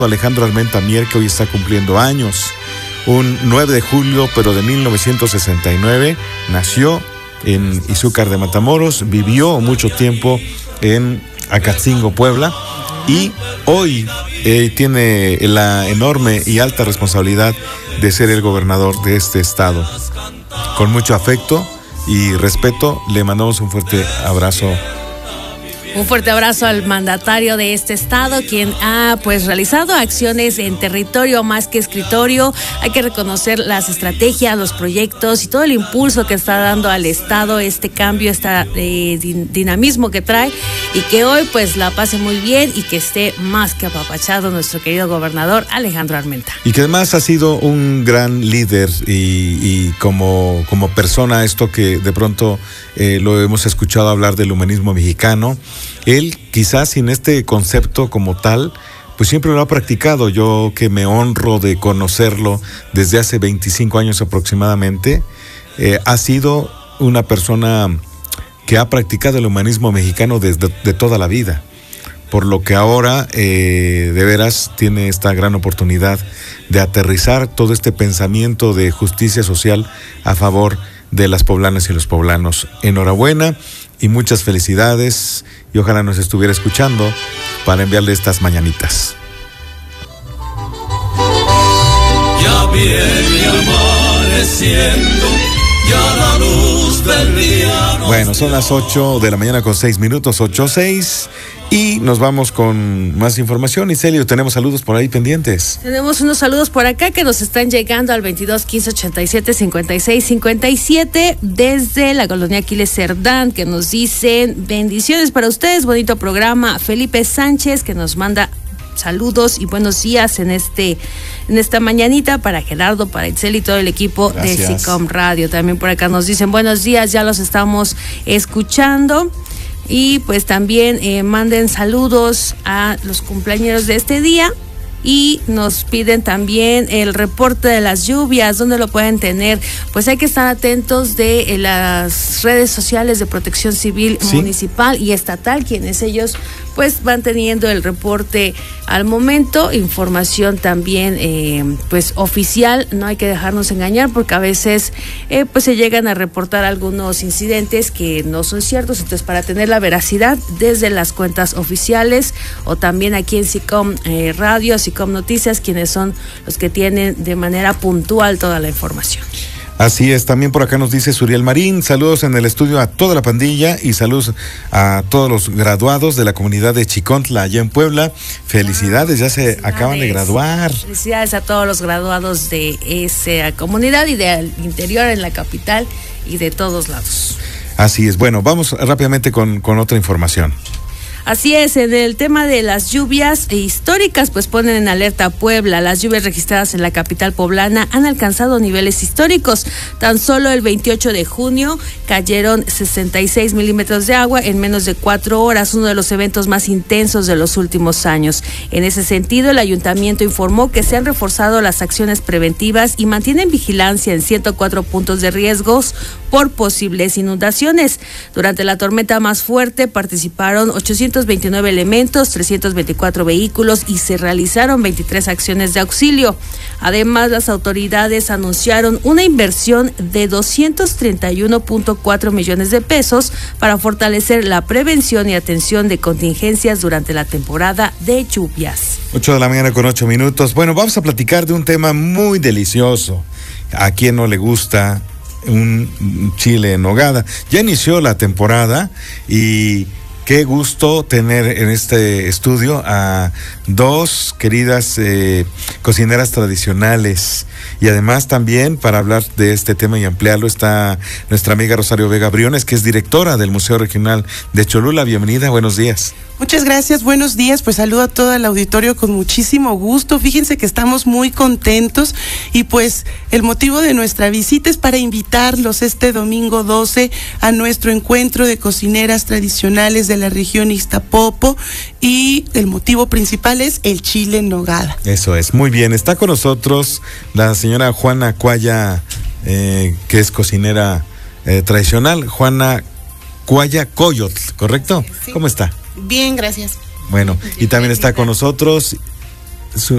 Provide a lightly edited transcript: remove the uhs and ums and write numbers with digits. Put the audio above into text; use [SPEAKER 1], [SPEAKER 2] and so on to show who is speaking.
[SPEAKER 1] Alejandro Armenta Mier, que hoy está cumpliendo años. Un 9 de julio, pero de 1969, nació en Izúcar de Matamoros, vivió mucho tiempo en Acatzingo, Puebla, y hoy tiene la enorme y alta responsabilidad de ser el gobernador de este estado. Con mucho afecto y respeto, le mandamos un fuerte abrazo.
[SPEAKER 2] Un fuerte abrazo al mandatario de este estado, quien ha realizado acciones en territorio más que escritorio. Hay que reconocer las estrategias, los proyectos y todo el impulso que está dando al estado, este cambio, este dinamismo que trae, y que hoy la pase muy bien y que esté más que apapachado nuestro querido gobernador Alejandro Armenta.
[SPEAKER 1] Y que además ha sido un gran líder y como persona, esto que de pronto lo hemos escuchado hablar del humanismo mexicano. Él, quizás sin este concepto como tal, pues siempre lo ha practicado. Yo, que me honro de conocerlo desde hace 25 años aproximadamente, ha sido una persona que ha practicado el humanismo mexicano desde toda la vida. Por lo que ahora, de veras, tiene esta gran oportunidad de aterrizar todo este pensamiento de justicia social a favor de las poblanas y los poblanos. Enhorabuena y muchas felicidades, y ojalá nos estuviera escuchando para enviarle estas mañanitas.
[SPEAKER 3] Ya viene amaneciendo, ya la luz del día.
[SPEAKER 1] Bueno, son las 8 de la mañana con 6 minutos, 8:06, y nos vamos con más información. Y Celio, tenemos saludos por ahí pendientes.
[SPEAKER 2] Tenemos unos saludos por acá que nos están llegando al 22 15 87 56 57 desde la colonia Aquiles Cerdán, que nos dicen: bendiciones para ustedes, bonito programa. Felipe Sánchez, que nos manda saludos y buenos días en esta mañanita para Gerardo, para Itzel y todo el equipo. Gracias. De SICOM Radio. También por acá nos dicen buenos días, ya los estamos escuchando. Y también manden saludos a los cumpleaños de este día. Y nos piden también el reporte de las lluvias, ¿dónde lo pueden tener? Pues hay que estar atentos de las redes sociales de Protección Civil municipal y estatal, quienes ellos van teniendo el reporte al momento, información también oficial. No hay que dejarnos engañar, porque a veces se llegan a reportar algunos incidentes que no son ciertos. Entonces, para tener la veracidad desde las cuentas oficiales, o también aquí en SICOM Radio, SICOM Noticias, quienes son los que tienen de manera puntual toda la información.
[SPEAKER 1] Así es, también por acá nos dice Suriel Marín: saludos en el estudio a toda la pandilla y saludos a todos los graduados de la comunidad de Chicontla, allá en Puebla. Felicidades, ya se acaban de graduar.
[SPEAKER 2] Felicidades a todos los graduados de esa comunidad y del interior, en la capital y de todos lados.
[SPEAKER 1] Así es, bueno, vamos rápidamente con otra información.
[SPEAKER 2] Así es, en el tema de las lluvias históricas, ponen en alerta a Puebla. Las lluvias registradas en la capital poblana han alcanzado niveles históricos. Tan solo el 28 de junio cayeron 66 milímetros de agua en menos de 4 horas, uno de los eventos más intensos de los últimos años. En ese sentido, el ayuntamiento informó que se han reforzado las acciones preventivas y mantienen vigilancia en 104 puntos de riesgos por posibles inundaciones. Durante la tormenta más fuerte participaron 829 elementos, 324 vehículos y se realizaron 23 acciones de auxilio. Además, las autoridades anunciaron una inversión de 231.4 millones de pesos para fortalecer la prevención y atención de contingencias durante la temporada de lluvias.
[SPEAKER 1] 8 de la mañana con 8 minutos. Bueno, vamos a platicar de un tema muy delicioso. ¿A quién no le gusta un chile en nogada? Ya inició la temporada y qué gusto tener en este estudio a dos queridas cocineras tradicionales, y además también para hablar de este tema y ampliarlo está nuestra amiga Rosario Vega Briones, que es directora del Museo Regional de Cholula. Bienvenida, buenos días.
[SPEAKER 4] Muchas gracias, buenos días, saludo a todo el auditorio con muchísimo gusto. Fíjense que estamos muy contentos y el motivo de nuestra visita es para invitarlos este domingo 12 a nuestro encuentro de cocineras tradicionales de la región Ixtapopo, y el motivo principal es el chile en nogada.
[SPEAKER 1] Eso es, muy bien, está con nosotros la señora Juana Cuaya, que es cocinera tradicional. Juana Cuaya Coyotl, ¿correcto?
[SPEAKER 4] Sí.
[SPEAKER 1] ¿Cómo está?
[SPEAKER 4] Bien, gracias.
[SPEAKER 1] Bueno, y también está con nosotros